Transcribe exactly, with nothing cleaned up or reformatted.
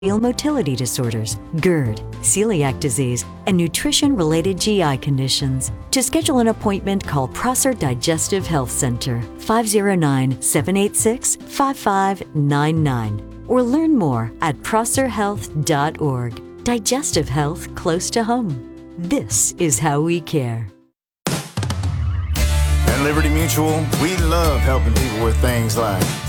motility disorders, GERD, celiac disease, and nutrition-related G I conditions. To schedule an appointment, call Prosser Digestive Health Center, five oh nine, seven eight six, five five nine nine, or learn more at prosser health dot org. Digestive health close to home. This is how we care. At Liberty Mutual, we love helping people with things like